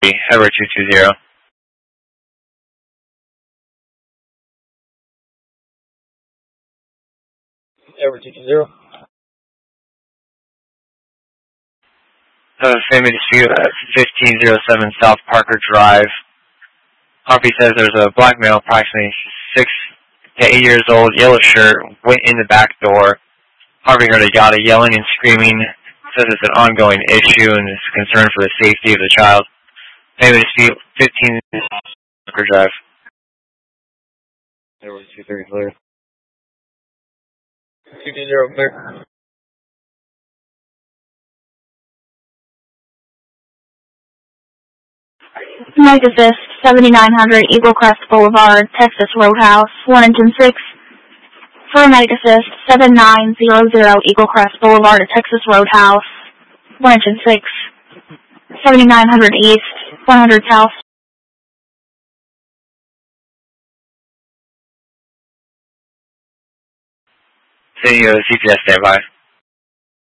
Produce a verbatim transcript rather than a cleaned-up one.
Edward two two zero. Edward two two zero. Uh, family dispute at fifteen oh seven South Parker Drive. Harvey says there's a black male, approximately six to eight years old, yellow shirt, went in the back door. Harvey heard a yada yelling and screaming. Says it's an ongoing issue and is concerned for the safety of the child. Family dispute fifteen Parker Drive. Edward two three clear. two two zero clear. Megafist, seventy-nine hundred Eagle Crest Boulevard, Texas Roadhouse, one engine six. For Megafist, seventy-nine hundred Eagle Crest Boulevard, Texas Roadhouse, one engine six. seventy-nine hundred East, one hundred South. Sending you a C P S standby.